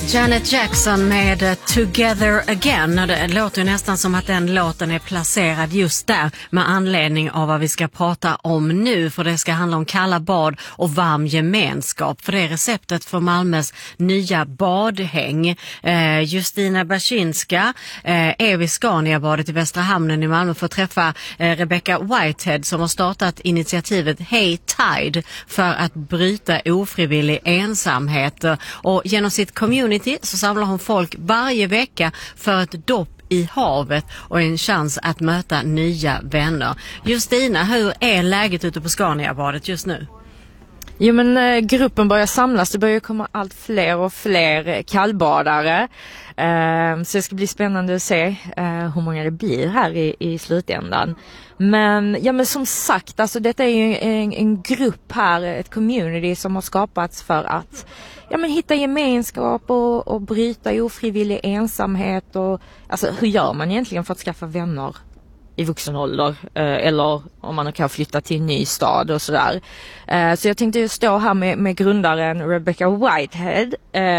Janet Jackson med Together Again. Det låter ju nästan som att den låten är placerad just där med anledning av vad vi ska prata om nu. För det ska handla om kalla bad och varm gemenskap. För det är receptet för Malmös nya badhäng. Justina Baczynska är vid Scaniabadet i Västra Hamnen i Malmö för att träffa Rebecca Whitehead som har startat initiativet Hey Tide för att bryta ofrivillig ensamhet. Och genom sitt community så samlar hon folk varje vecka för ett dopp i havet och en chans att möta nya vänner. Justina, hur är läget ute på Scaniabadet just nu? Jo, men gruppen börjar samlas. Det börjar komma allt fler och fler kallbadare. Så det ska bli spännande att se hur många det blir här i slutändan. Men som sagt, alltså detta är ju en grupp här, ett community som har skapats för att hitta gemenskap och bryta ofrivillig ensamhet. Och, alltså, hur gör man egentligen för att skaffa vänner i vuxen ålder? Eller om man kan flytta till en ny stad och sådär. Så jag tänkte stå här med grundaren Rebecca Whitehead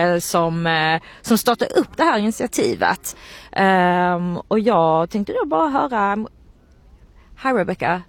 som startade upp det här initiativet. Och jag tänkte då bara höra... Hi Rebecca.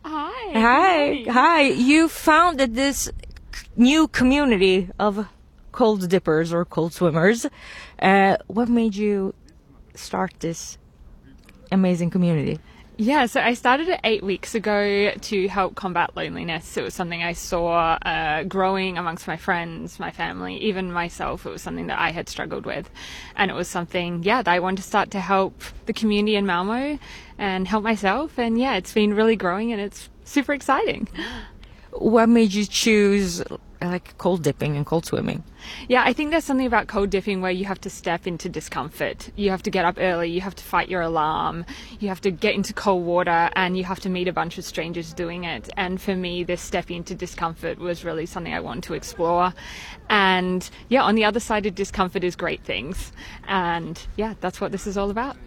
Hi. You founded this new community of cold dippers or cold swimmers. What made you start this amazing community? Yeah, so I started it 8 weeks ago to help combat loneliness. It was something I saw growing amongst my friends, my family, even myself. It was something that I had struggled with. And it was something, that I wanted to start to help the community in Malmö and help myself. And it's been really growing and it's super exciting. What made you choose like cold dipping and cold swimming? Yeah, I think there's something about cold dipping where you have to step into discomfort. You have to get up early, you have to fight your alarm, you have to get into cold water, and you have to meet a bunch of strangers doing it. And for me, this stepping into discomfort was really something I wanted to explore. And on the other side of discomfort is great things. And that's what this is all about.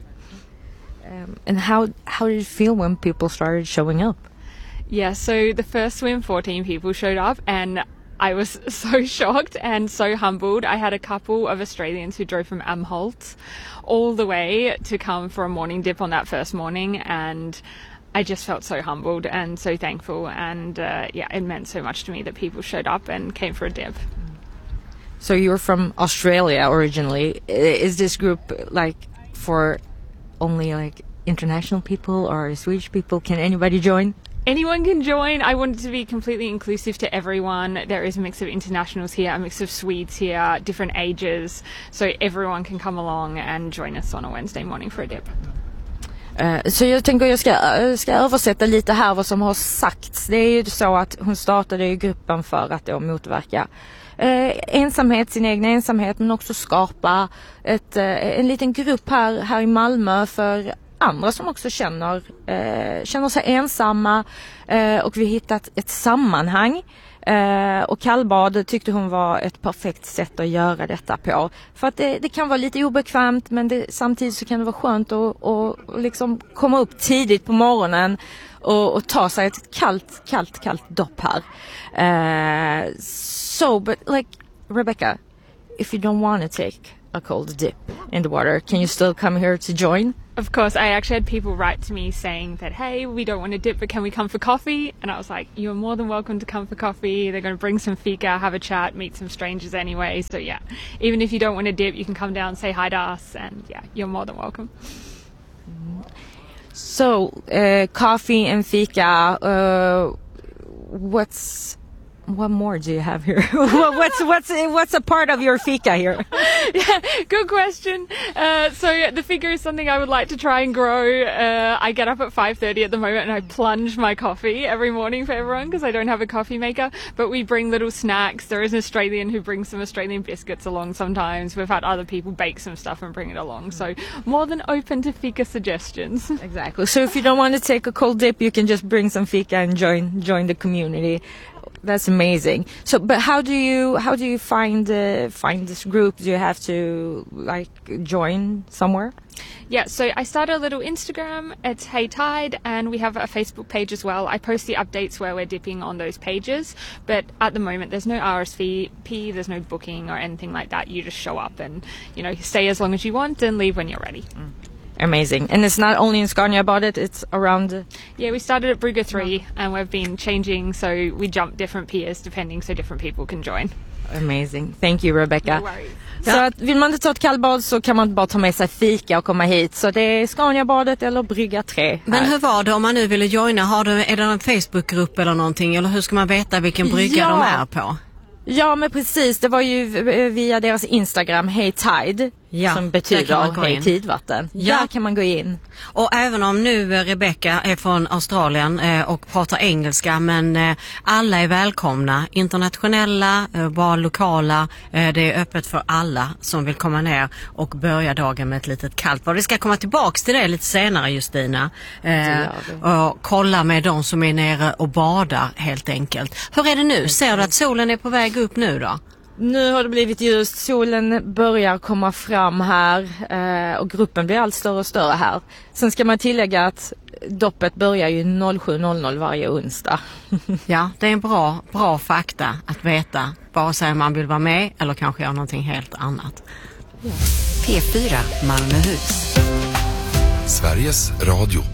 And how did it feel when people started showing up? Yeah, so the first swim, 14 people showed up, and I was so shocked and so humbled. I had a couple of Australians who drove from Amholt all the way to come for a morning dip on that first morning, and I just felt so humbled and so thankful, and it meant so much to me that people showed up and came for a dip. So you're from Australia originally. Is this group like for only like international people or Swedish people? Can anybody join? Anyone can join. I want it to be completely inclusive to everyone. There is a mix of internationals here, a mix of Swedes here, different ages. So everyone can come along and join us on a Wednesday morning for a dip. Så jag tänker jag ska översätta lite här vad som har sagts. Det är ju så att hon startade i gruppen för att då motverka ensamhet, sin egen ensamhet, men också skapa en liten grupp här i Malmö för andra som också känner sig ensamma, och vi har hittat ett sammanhang, och kallbad tyckte hon var ett perfekt sätt att göra detta på, för att det kan vara lite obekvämt, men samtidigt så kan det vara skönt att liksom komma upp tidigt på morgonen och ta sig ett kallt dopp här. But like Rebecca, if you don't want to take a cold dip in the water, can you still come here to join? Of course, I actually had people write to me saying that, hey, we don't want to dip, but can we come for coffee? And I was like, you're more than welcome to come for coffee. They're going to bring some fika, have a chat, meet some strangers anyway. So even if you don't want to dip, you can come down and say hi to us, and you're more than welcome. So, coffee and fika, what more do you have here? What's a part of your fika here? Good question. So the fika is something I would like to try and grow. I get up at 5:30 at the moment and I plunge my coffee every morning for everyone because I don't have a coffee maker. But we bring little snacks. There is an Australian who brings some Australian biscuits along sometimes. We've had other people bake some stuff and bring it along. So more than open to fika suggestions. Exactly. So if you don't want to take a cold dip, you can just bring some fika and join the community. That's amazing. So, but how do you find this group? Do you have to like join somewhere? Yeah, so I started a little Instagram, it's Hey Tide, and we have a Facebook page as well. I post the updates where we're dipping on those pages, but at the moment there's no RSVP, there's no booking or anything like that. You just show up and, you know, stay as long as you want and leave when you're ready. Amazing. And it's not only in Scaniabadet, it's around... Yeah, we started at Brygga 3 and we've been changing, so we jump different piers depending so different people can join. Amazing. Thank you, Rebecca. No worries. Så att vill man inte ta ett kallbad så kan man bara ta med sig fika och komma hit. Så det är Scaniabadet eller Brygga 3 här. Men hur var det om man nu ville joina? Är det en Facebookgrupp eller någonting? Eller hur ska man veta vilken brygga de är på? Ja, men precis. Det var ju via deras Instagram, Hey Tide, som betyder Hej Tidvatten. Ja. Där kan man gå in. Och även om nu Rebecca är från Australien och pratar engelska, men alla är välkomna. Internationella, bara lokala. Det är öppet för alla som vill komma ner och börja dagen med ett litet kallt bad. Vi ska komma tillbaks till det lite senare, Justina. Och kolla med de som är nere och badar helt enkelt. Hur är det nu? Ser du att solen är på väg upp nu då? Nu har det blivit ljust, solen börjar komma fram här och gruppen blir allt större och större här. Sen ska man tillägga att doppet börjar ju 07.00 varje onsdag. Ja, det är en bra fakta att veta. Bara säga man vill vara med eller kanske göra någonting helt annat. P4 Malmöhus. Sveriges Radio.